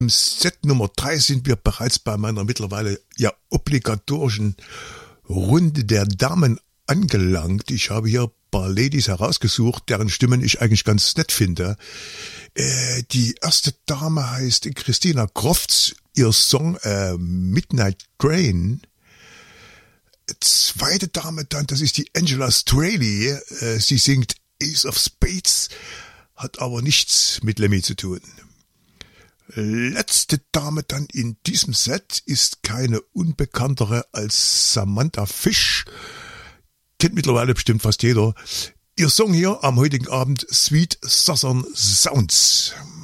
Im Set Nummer 3 sind wir bereits bei meiner mittlerweile ja obligatorischen Runde der Damen angelangt. Ich habe hier ein paar Ladies herausgesucht, deren Stimmen ich eigentlich ganz nett finde. Die erste Dame heißt Christina Crofts, ihr Song Midnight Train. Zweite Dame dann, das ist die Angela Straley. Sie singt Ace of Spades, hat aber nichts mit Lemmy zu tun. Letzte Dame dann in diesem Set ist keine unbekanntere als Samantha Fish. Kennt mittlerweile bestimmt fast jeder. Ihr Song hier am heutigen Abend, Sweet Southern Sounds.